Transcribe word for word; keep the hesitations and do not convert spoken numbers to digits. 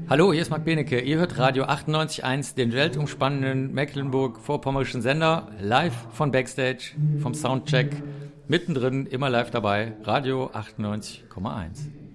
Hallo, hier ist Marc Benecke. Ihr hört Radio achtundneunzig Komma eins, den weltumspannenden Mecklenburg-Vorpommerischen Sender, live von Backstage, vom Soundcheck, mittendrin, immer live dabei, Radio achtundneunzig Komma eins.